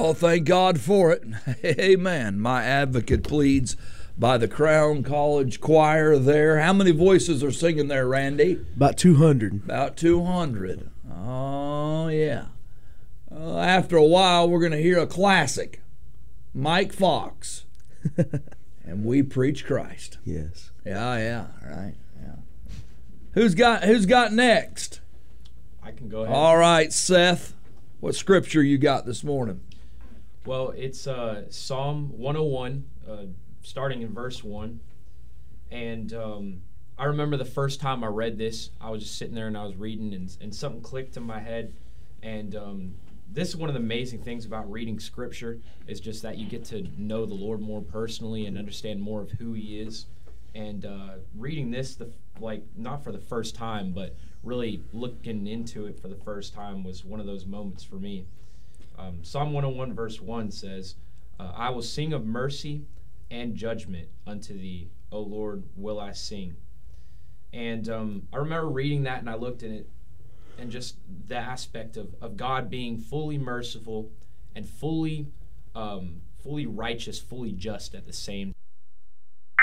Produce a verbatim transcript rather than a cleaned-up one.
Oh, thank God for it. Amen. My advocate pleads by the Crown College Choir there. How many voices are singing there, Randy? About two hundred. About two hundred. Oh, yeah. Uh, after a while, we're going to hear a classic, Mike Fox. And we preach Christ. Yes. Yeah, yeah, right. Yeah. Who's got Who's got next? I can go ahead. All right, Seth. What scripture you got this morning? Well, it's uh, Psalm one oh one, uh, starting in verse one. And um, I remember the first time I read this, I was just sitting there and I was reading, and, and something clicked in my head. And um, this is one of the amazing things about reading Scripture, is just that you get to know the Lord more personally and understand more of who He is. And uh, reading this, the like not for the first time, but really looking into it for the first time was one of those moments for me. Um, Psalm one oh one verse one says, uh, I will sing of mercy and judgment unto thee, O Lord, will I sing. And um, I remember reading that, and I looked at it, and just the aspect of, of God being fully merciful and fully um, fully righteous, fully just at the same